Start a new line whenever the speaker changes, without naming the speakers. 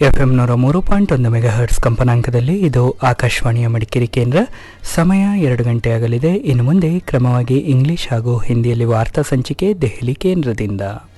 FM 103.1 megahertz ಕಂಪನಾಂಕದಲ್ಲಿ ಇದು ಆಕಾಶವಾಣಿಯ ಮಡಿಕೇರಿ ಕೇಂದ್ರ. ಸಮಯ 2 ಗಂಟೆ ಆಗಲಿದೆ. ಇನ್ನು ಮುಂದೆ ಕ್ರಮವಾಗಿ ಇಂಗ್ಲಿಷ್ ಹಾಗೂ ಹಿಂದಿಯಲ್ಲಿ ವಾರ್ತಾ ಸಂಚಿಕೆ ದೆಹಲಿ ಕೇಂದ್ರದಿಂದ.